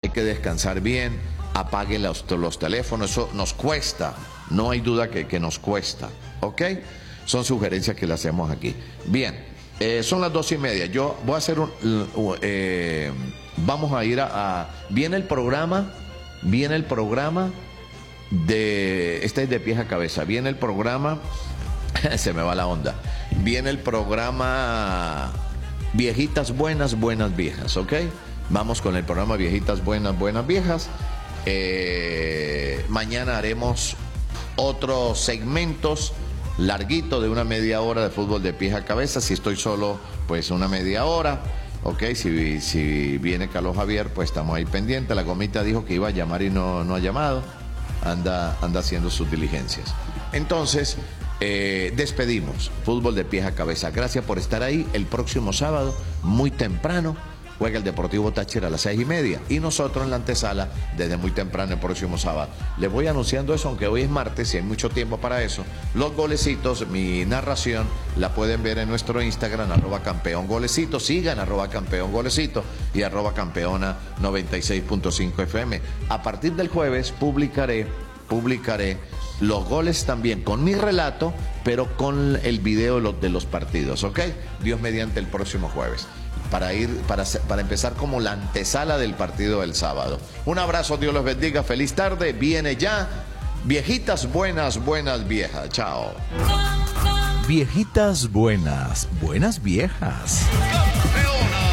hay que descansar bien, apague los teléfonos, eso nos cuesta, no hay duda que nos cuesta, ¿ok? Son sugerencias que le hacemos aquí. Bien, son las 2:30, yo voy a hacer vamos a ir viene el programa de, este es de pies a cabeza, viene el programa, se me va la onda, viene el programa Viejitas Buenas, Buenas Viejas, ¿ok? Vamos con el programa Viejitas Buenas, Buenas Viejas. Mañana haremos otros segmentos larguito de una media hora de fútbol de pies a cabeza. Si estoy solo, pues una media hora. Ok, si viene Carlos Javier, pues estamos ahí pendientes. La Gomita dijo que iba a llamar y no ha llamado. Anda haciendo sus diligencias. Entonces, despedimos fútbol de pies a cabeza. Gracias por estar ahí. El próximo sábado, muy temprano, juega el Deportivo Táchira a las 6:30. Y nosotros en la antesala, desde muy temprano el próximo sábado. Les voy anunciando eso, aunque hoy es martes y hay mucho tiempo para eso. Los golecitos, mi narración, la pueden ver en nuestro Instagram, @campeongolecito. Sigan @campeongolecito y @campeona 96.5 FM. A partir del jueves publicaré los goles también con mi relato, pero con el video de los partidos, ¿ok? Dios mediante el próximo jueves. Para empezar como la antesala del partido del sábado. Un abrazo, Dios los bendiga, feliz tarde, viene ya Viejitas Buenas, Buenas Viejas, chao. Viejitas Buenas, Buenas Viejas.